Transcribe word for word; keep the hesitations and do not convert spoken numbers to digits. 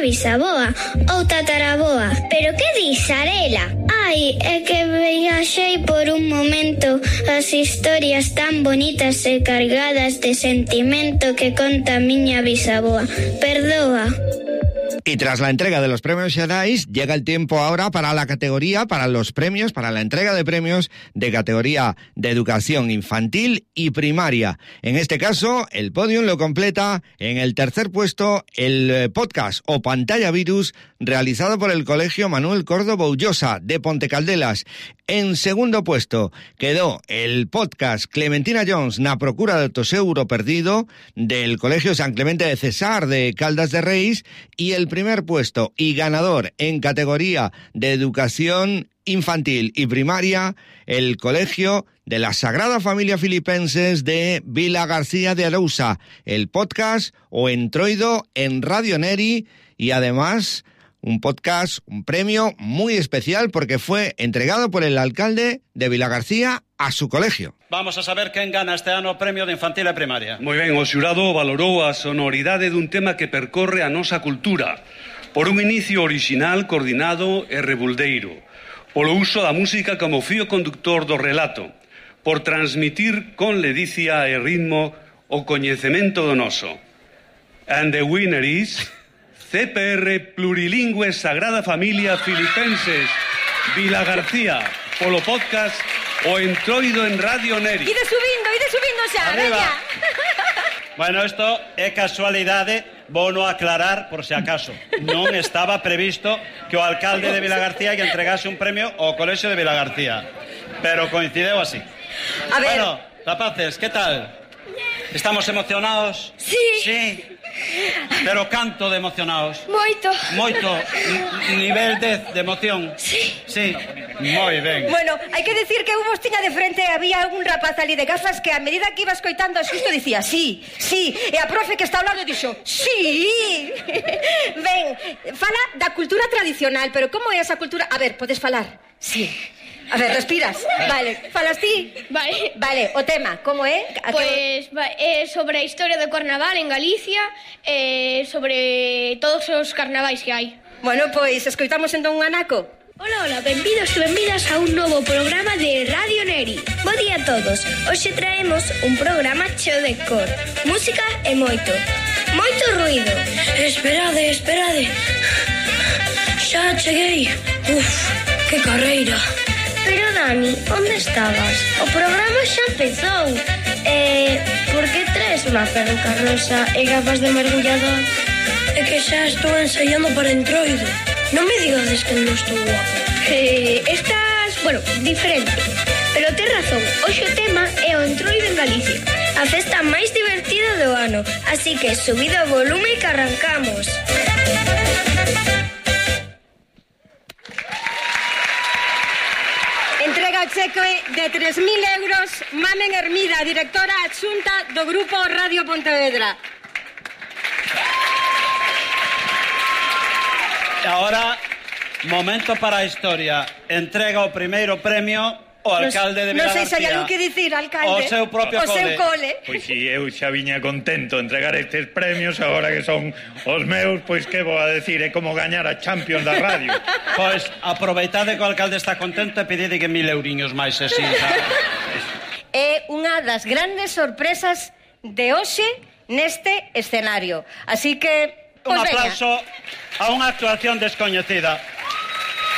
bisaboa ou tataraboa. Pero que dis, Arela? Ai, é que viaxei por un momento as historias tan bonitas e cargadas de sentimento que conta a miña bisaboa. Perdoa. Y tras la entrega de los premios Xerais, llega el tiempo ahora para la categoría, para los premios, para la entrega de premios de categoría de educación infantil y primaria. En este caso, el podium lo completa en el tercer puesto el podcast o Pantalla Virus realizado por el Colegio Manuel Córdoba Ullosa de Pontecaldelas. En segundo puesto quedó el podcast Clementina Jones na procura do tesouro perdido del Colegio San Clemente de Cesar de Caldas de Reis, y el primer puesto y ganador en categoría de educación infantil y primaria, el Colegio de la Sagrada Familia Filipenses de Vila García de Arousa, el podcast o Entroido en Radio Neri, y además un podcast, un premio muy especial porque fue entregado por el alcalde de Vilagarcía a su colegio. Vamos a saber quen gana este ano o premio de infantil e primaria. Moi ben, o xurado valorou a sonoridade dun tema que percorre a nosa cultura, por un inicio orixinal, coordinado e rebuldeiro, polo uso da música como fío conductor do relato, por transmitir con ledicia e ritmo o coñecemento do noso. And the winner is C P R Plurilingüe Sagrada Familia Filipenses Vilagarcía, polo podcast o Entroido en Radio Neri. Ide subindo, ide subindo xa, veña. Bueno, isto é casualidade, vou no aclarar por se acaso. Non estaba previsto que o alcalde de Vilagarcía lle entregase un premio ao Colexio de Vilagarcía, pero coincideu así. A ver. Bueno, rapaces, que tal? Estamos emocionados? Sí. Sí. Pero canto de emocionados. Moito. Moito. N- nivel dez de emoción. Sí. Sí. Moi ben. Bueno, hai que decir que eu vos tiña de frente, había un rapaz ali de gafas que a medida que iba escoitando xusto dicía sí, sí, e a profe que está ao lado dixo sí. Ben, fala da cultura tradicional, pero como é esa cultura? A ver, podes falar? Sí. A ver, respiras. Vale, falas ti? Vale. Vale, o tema, como é? Pois é sobre a historia do carnaval en Galicia, e sobre todos os carnavais que hai. Bueno, pois escoitamos entón un anaco. Hola, hola, benvidos e benvidas a un novo programa de Radio Neri. Bo día a todos. Hoxe traemos un programa cheo de cor, música e moito. Moito ruido. Esperade, esperade. Xa cheguei. Uf, que carreira. Pero Dani, onde estabas? O programa xa empezou. Eh, por que traes unha peruca rosa e gafas de mergullador? É que xa estou ensaiando para Entroido. Non me digades que non estou guapo. Eh, estás, bueno, diferente. Pero tes razón, hoxe o tema é o Entroido en Galicia, a festa máis divertida do ano. Así que subido o volume e que arrancamos. Entrega o cheque de tres mil euros Mamen Hermida, directora adxunta do Grupo Radio Pontevedra. E agora, momento para a historia. Entrega o primeiro premio o alcalde de Non Vilagarcía. sei se hai algo que dicir, alcalde. O seu propio o cole. seu cole. Pois si eu xa viña contento de entregar estes premios, agora que son os meus, pois que vou a decir, é como gañar a Champions da radio. Pois aproveitade que o alcalde está contento e pedide que mil euriños máis así, sabes? É unha das grandes sorpresas de hoxe neste escenario. Así que, Un pois veña. aplauso a unha actuación descoñecida.